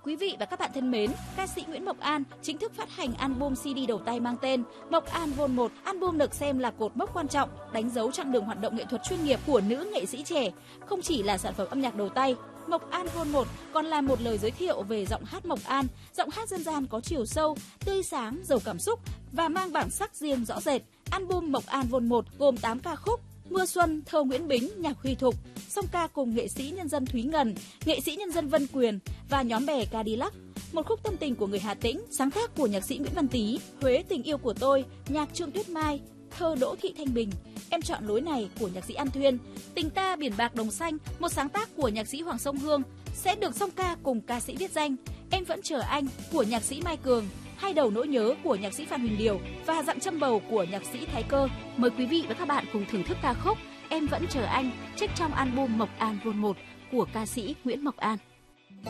Quý vị và các bạn thân mến, ca sĩ Nguyễn Mộc An chính thức phát hành album CD đầu tay mang tên Mộc An Vol 1. Album được xem là cột mốc quan trọng, đánh dấu chặng đường hoạt động nghệ thuật chuyên nghiệp của nữ nghệ sĩ trẻ. Không chỉ là sản phẩm âm nhạc đầu tay, Mộc An Vol 1 còn là một lời giới thiệu về giọng hát Mộc An, giọng hát dân gian có chiều sâu, tươi sáng, giàu cảm xúc và mang bản sắc riêng rõ rệt. Album Mộc An Vol 1 gồm 8 ca khúc: Mưa Xuân, thơ Nguyễn Bính, nhạc Huy Thục, song ca cùng nghệ sĩ nhân dân Thúy Ngân, nghệ sĩ nhân dân Vân Quyền và nhóm bè Cadillac. Một khúc tâm tình của người Hà Tĩnh, sáng tác của nhạc sĩ Nguyễn Văn Tý, Huế tình yêu của tôi, nhạc Trương Tuyết Mai, thơ Đỗ Thị Thanh Bình, Em chọn lối này của nhạc sĩ An Thuyên, Tình ta biển bạc đồng xanh, một sáng tác của nhạc sĩ Hoàng Sông Hương sẽ được song ca cùng ca sĩ viết danh, Em vẫn chờ anh của nhạc sĩ Mai Cường, Hai đầu nỗi nhớ của nhạc sĩ Phan Huỳnh Điều và Dặm châm bầu của nhạc sĩ Thái Cơ. Mời quý vị và các bạn cùng thưởng thức ca khúc Em vẫn chờ anh trích trong album Mộc An Vol 1 của ca sĩ Nguyễn Mộc An.